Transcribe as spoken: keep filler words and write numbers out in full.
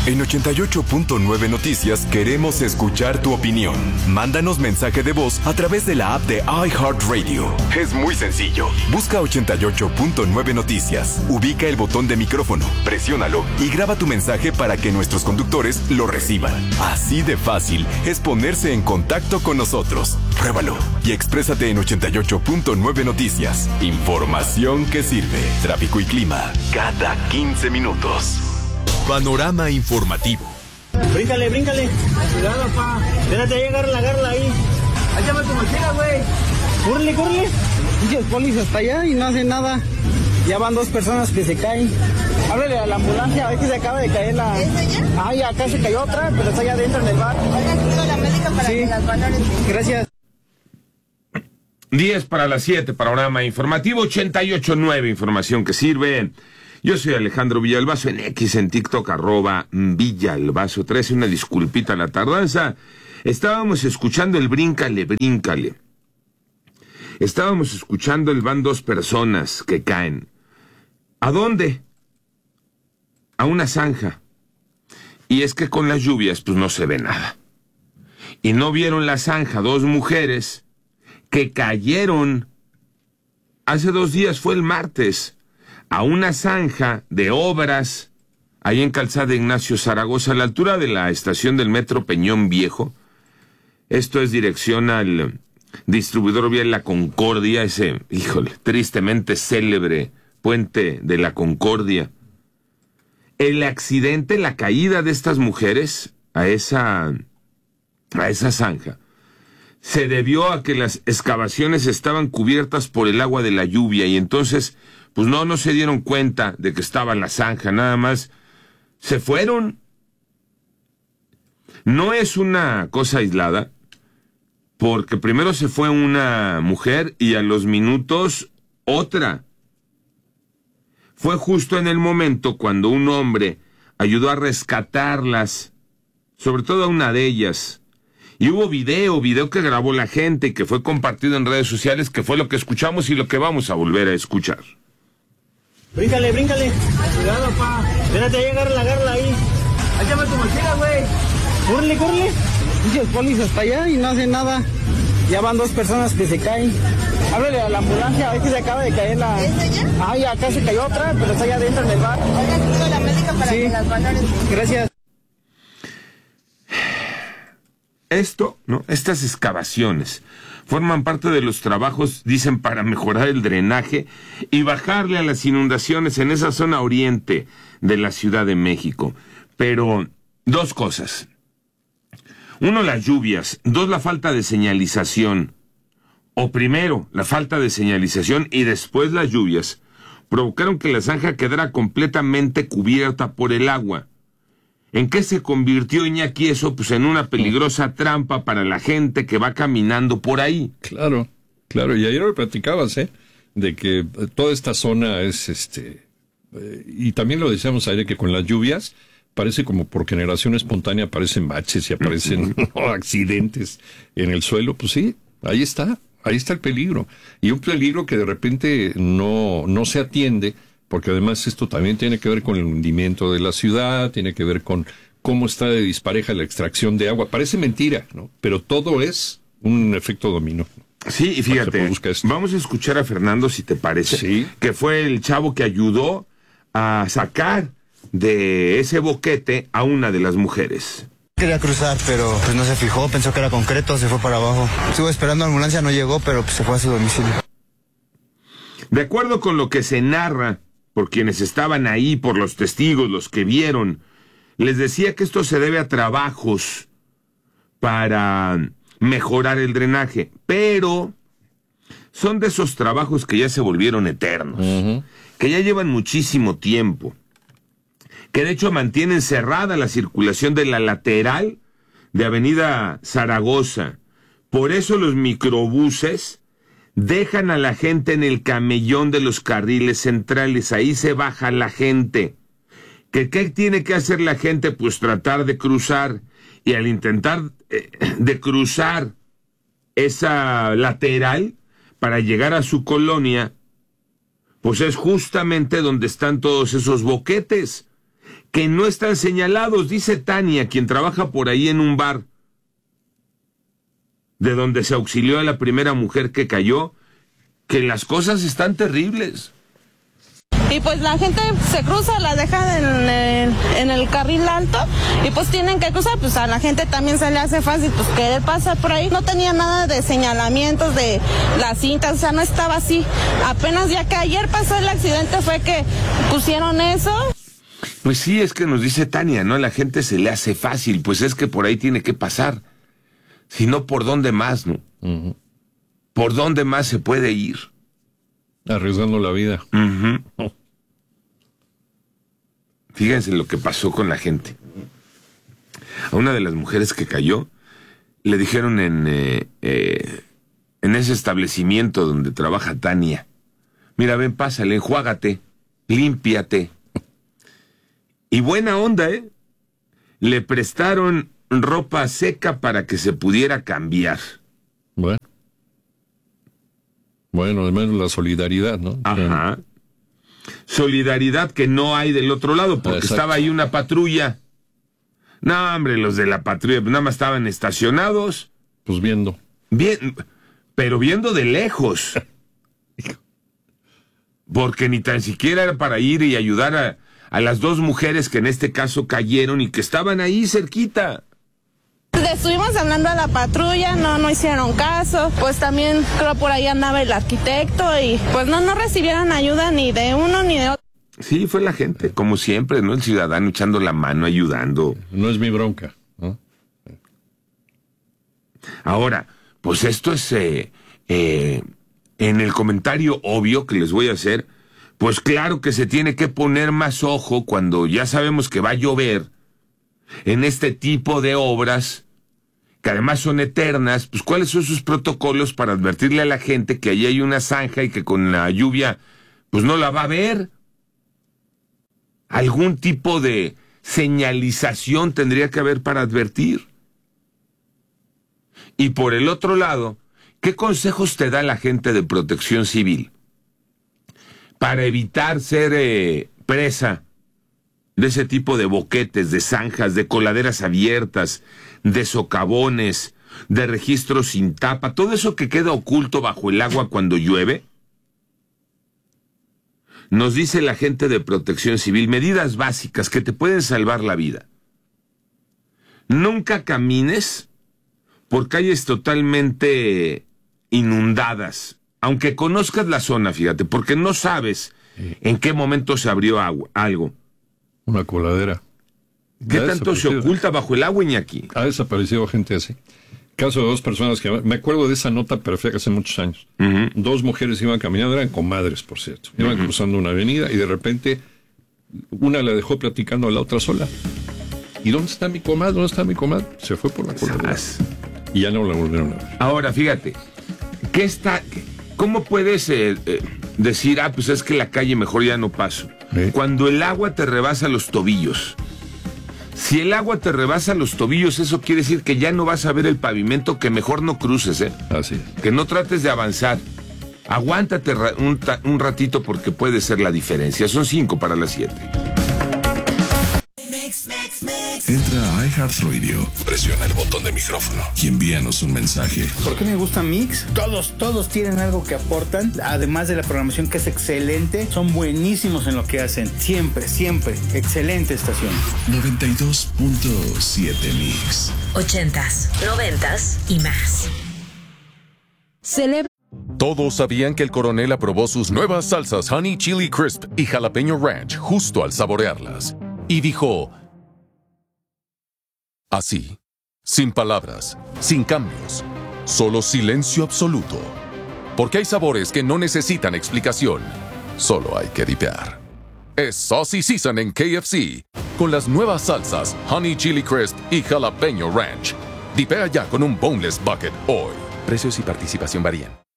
En ochenta y ocho punto nueve Noticias queremos escuchar tu opinión. Mándanos mensaje de voz a través de la app de iHeartRadio. Es muy sencillo. Busca ochenta y ocho punto nueve Noticias. Ubica el botón de micrófono, presiónalo y graba tu mensaje para que nuestros conductores lo reciban. Así de fácil es ponerse en contacto con nosotros. Pruébalo y exprésate en ochenta y ocho punto nueve Noticias. Información que sirve. Tráfico y clima cada quince minutos. Panorama informativo. Bríncale, bríncale. Cuidado, pa. Espérate, ahí, agárrala, agárrala ahí. Échame tu mochila, güey. Cúrele, cúrele. Pinches polis hasta allá y no hacen nada. Ya van dos personas que se caen. Háblale a la ambulancia, a ver que se acaba de caer la... ¿Es ella? Ah, y acá se cayó otra, pero está allá adentro en el bar. Oiga, la médica para sí. Que las valores. Gracias. diez para las siete, panorama informativo, ochenta y ocho punto nueve, información que sirve. Yo soy Alejandro Villalbazo, en X, en TikTok, arroba Villalbazo trece, una disculpita a la tardanza. Estábamos escuchando el bríncale, bríncale. Estábamos escuchando el van dos personas que caen. ¿A dónde? A una zanja. Y es que con las lluvias, pues no se ve nada. Y no vieron la zanja, dos mujeres que cayeron hace dos días, fue el martes, a una zanja de obras, ahí en Calzada Ignacio Zaragoza, a la altura de la estación del Metro Peñón Viejo. Esto es dirección al distribuidor vial La Concordia, ese, híjole, tristemente célebre puente de La Concordia. El accidente, la caída de estas mujeres a esa, a esa zanja, se debió a que las excavaciones estaban cubiertas por el agua de la lluvia y entonces, pues no, no se dieron cuenta de que estaba la zanja, nada más se fueron. No es una cosa aislada, porque primero se fue una mujer y a los minutos otra. Fue justo en el momento cuando un hombre ayudó a rescatarlas, sobre todo a una de ellas. Y hubo video, video que grabó la gente y que fue compartido en redes sociales, que fue lo que escuchamos y lo que vamos a volver a escuchar. Bríncale, bríncale. Cuidado, pa. Espérate, ahí, agárrala, agárrala ahí. Échame tu mochila, güey. Cúrele, cúrele. Pinches polis hasta allá y no hacen nada. Ya van dos personas que se caen. Háblale a la ambulancia, a ver que se acaba de caer la... ¿Es ella? Ah, y acá se cayó otra, pero está allá adentro en el bar. Oiga, la médica para sí. Que las valores. Gracias. Esto, ¿no? Estas excavaciones forman parte de los trabajos, dicen, para mejorar el drenaje y bajarle a las inundaciones en esa zona oriente de la Ciudad de México. Pero, dos cosas. Uno, las lluvias. Dos, la falta de señalización. O primero, la falta de señalización y después las lluvias provocaron que la zanja quedara completamente cubierta por el agua. ¿En qué se convirtió, Iñaki, eso? Pues en una peligrosa trampa para la gente que va caminando por ahí. Claro, claro, y ayer lo platicabas, ¿eh? De que toda esta zona es, este, eh, y también lo decíamos ayer, que con las lluvias parece como por generación espontánea aparecen baches y aparecen ¿no? accidentes en el suelo. Pues sí, ahí está, ahí está el peligro. Y un peligro que de repente no, no se atiende, porque además esto también tiene que ver con el hundimiento de la ciudad, tiene que ver con cómo está de dispareja la extracción de agua. Parece mentira, ¿no? Pero todo es un efecto dominó. Sí, y fíjate, vamos a escuchar a Fernando, si te parece, sí. Que fue el chavo que ayudó a sacar de ese boquete a una de las mujeres. Quería cruzar, pero pues no se fijó, pensó que era concreto, se fue para abajo. Estuvo esperando a la ambulancia, no llegó, pero pues, se fue a su domicilio. De acuerdo con lo que se narra por quienes estaban ahí, por los testigos, los que vieron, les decía que esto se debe a trabajos para mejorar el drenaje, pero son de esos trabajos que ya se volvieron eternos, uh-huh. que ya llevan muchísimo tiempo, que de hecho mantienen cerrada la circulación de la lateral de Avenida Zaragoza. Por eso los microbuses dejan a la gente en el camellón de los carriles centrales, ahí se baja la gente. ¿Qué, qué tiene que hacer la gente? Pues tratar de cruzar, y al intentar eh, de cruzar esa lateral para llegar a su colonia, pues es justamente donde están todos esos boquetes, que no están señalados, dice Tania, quien trabaja por ahí en un bar, de donde se auxilió a la primera mujer que cayó, que las cosas están terribles. Y pues la gente se cruza, la deja en el, en el carril alto y pues tienen que cruzar, pues a la gente también se le hace fácil pues querer pasar por ahí. No tenía nada de señalamientos de las cintas, o sea, no estaba así. Apenas ya que ayer pasó el accidente fue que pusieron eso. Pues sí, es que nos dice Tania, ¿no? A la gente se le hace fácil, pues es que por ahí tiene que pasar. Si no, ¿por dónde más, no? Uh-huh. ¿Por dónde más se puede ir? Arriesgando la vida. Uh-huh. Oh. Fíjense lo que pasó con la gente. A una de las mujeres que cayó, le dijeron en, eh, eh, en ese establecimiento donde trabaja Tania, mira, ven, pásale, enjuágate, límpiate. Y buena onda, ¿eh? Le prestaron ropa seca para que se pudiera cambiar. Bueno. Bueno, al menos la solidaridad, ¿no? Ajá. Solidaridad que no hay del otro lado, porque Exacto. estaba ahí una patrulla. No, hombre, los de la patrulla nada más estaban estacionados. Pues viendo. Bien, pero viendo de lejos. Porque ni tan siquiera era para ir y ayudar a, a las dos mujeres que en este caso cayeron y que estaban ahí cerquita. Le estuvimos hablando a la patrulla, no, no hicieron caso, pues también creo por ahí andaba el arquitecto y pues no, no recibieron ayuda ni de uno ni de otro. Sí, fue la gente, como siempre, ¿no? El ciudadano echando la mano, ayudando. No es mi bronca, ¿no? Ahora, pues esto es, eh, eh, en el comentario obvio que les voy a hacer, pues claro que se tiene que poner más ojo cuando ya sabemos que va a llover en este tipo de obras, que además son eternas, pues ¿cuáles son sus protocolos para advertirle a la gente que allí hay una zanja y que con la lluvia, pues no la va a ver? Algún tipo de señalización tendría que haber para advertir. Y por el otro lado, ¿qué consejos te da la gente de Protección Civil para evitar ser eh, presa de ese tipo de boquetes, de zanjas, de coladeras abiertas, de socavones, de registros sin tapa, todo eso que queda oculto bajo el agua cuando llueve? Nos dice la gente de Protección Civil, medidas básicas que te pueden salvar la vida. Nunca camines por calles totalmente inundadas, aunque conozcas la zona, fíjate, porque no sabes en qué momento se abrió agua, algo. Una coladera. ¿Qué tanto se oculta bajo el agua, Iñaki? Ha desaparecido gente así. Caso de dos personas que... Me acuerdo de esa nota perfecta hace muchos años. Uh-huh. Dos mujeres iban caminando, eran comadres, por cierto. Iban uh-huh. cruzando una avenida y de repente una la dejó platicando a la otra sola. ¿Y dónde está mi comadre? ¿Dónde está mi comadre? Se fue por la coladera. Y ya no la volvieron a ver. Ahora, fíjate, ¿qué está... ¿Cómo puedes eh, eh, decir, ah, pues es que la calle mejor ya no paso? ¿Eh? Cuando el agua te rebasa los tobillos. Si el agua te rebasa los tobillos, eso quiere decir que ya no vas a ver el pavimento, que mejor no cruces, ¿eh? Así es. Que no trates de avanzar. Aguántate un, un ratito porque puede ser la diferencia. Son cinco para las siete. Entra a iHeartRadio, presiona el botón de micrófono y envíanos un mensaje. ¿Por qué me gusta Mix? Todos, todos tienen algo que aportan, además de la programación que es excelente, son buenísimos en lo que hacen. Siempre, siempre, excelente estación. noventa y dos punto siete Mix. Ochentas, noventas y más. Celebra. Todos sabían que el coronel aprobó sus nuevas salsas Honey Chili Crisp y Jalapeño Ranch justo al saborearlas. Y dijo... Así, sin palabras, sin cambios, solo silencio absoluto. Porque hay sabores que no necesitan explicación, solo hay que dipear. Es Saucy Season en K F C, con las nuevas salsas Honey Chili Crisp y Jalapeño Ranch. Dipea ya con un Boneless Bucket hoy. Precios y participación varían.